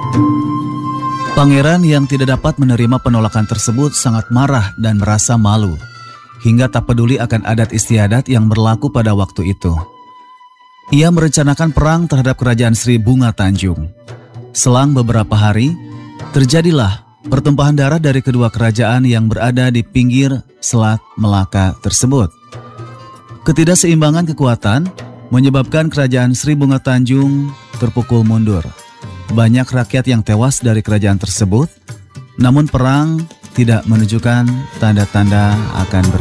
Pangeran yang tidak dapat menerima penolakan tersebut sangat marah dan merasa malu, hingga tak peduli akan adat istiadat yang berlaku pada waktu itu. Ia merencanakan perang terhadap kerajaan Sri Bunga Tanjung. Selang beberapa hari, terjadilah pertumpahan darah dari kedua kerajaan yang berada di pinggir Selat Melaka tersebut. Ketidakseimbangan kekuatan menyebabkan kerajaan Sri Bunga Tanjung terpukul mundur. Banyak rakyat yang tewas dari kerajaan tersebut, namun perang tidak menunjukkan tanda-tanda akan berakhir.